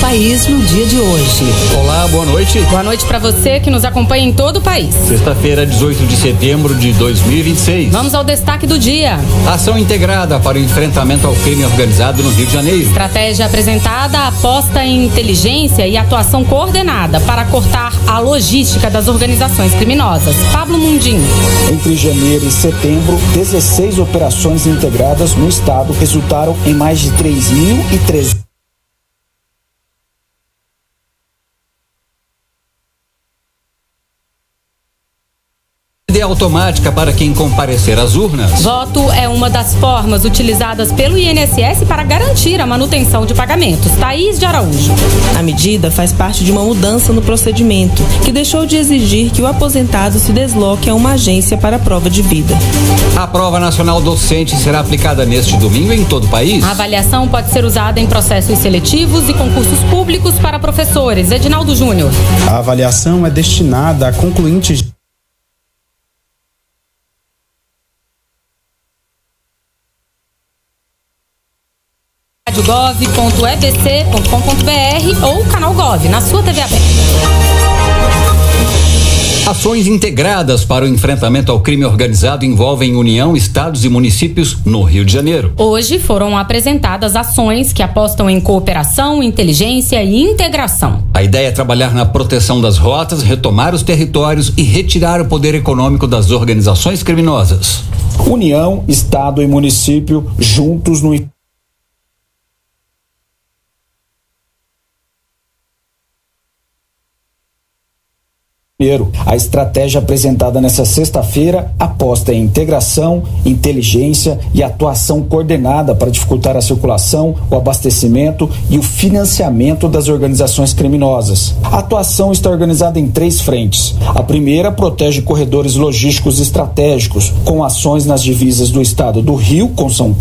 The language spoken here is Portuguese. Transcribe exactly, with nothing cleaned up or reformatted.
país no dia de hoje. Olá, boa noite. Boa noite para você que nos acompanha em todo o país. Sexta-feira, dezoito de setembro de dois mil e vinte e seis. Vamos ao destaque do dia. Ação integrada para o enfrentamento ao crime organizado no Rio de Janeiro. Estratégia apresentada aposta em inteligência e atuação coordenada para cortar a logística das organizações criminosas. Pablo Mundim. Entre janeiro e setembro, dezesseis operações integradas no estado resultaram em mais de três mil e trezentos. É automática para quem comparecer às urnas. Voto é uma das formas utilizadas pelo I N S S para garantir a manutenção de pagamentos. Thaís de Araújo. A medida faz parte de uma mudança no procedimento, que deixou de exigir que o aposentado se desloque a uma agência para a prova de vida. A prova nacional docente será aplicada neste domingo em todo o país. A avaliação pode ser usada em processos seletivos e concursos públicos para professores. Edinaldo Júnior. A avaliação é destinada a concluintes gov ponto e b c ponto com ponto b r ou canal Gov na sua T V aberta. Ações integradas para o enfrentamento ao crime organizado envolvem União, estados e municípios no Rio de Janeiro. Hoje foram apresentadas ações que apostam em cooperação, inteligência e integração. A ideia é trabalhar na proteção das rotas, retomar os territórios e retirar o poder econômico das organizações criminosas. União, estado e município juntos no A estratégia apresentada nesta sexta-feira aposta em integração, inteligência e atuação coordenada para dificultar a circulação, o abastecimento e o financiamento das organizações criminosas. A atuação está organizada em três frentes. A primeira protege corredores logísticos estratégicos, com ações nas divisas do estado do Rio com São Paulo,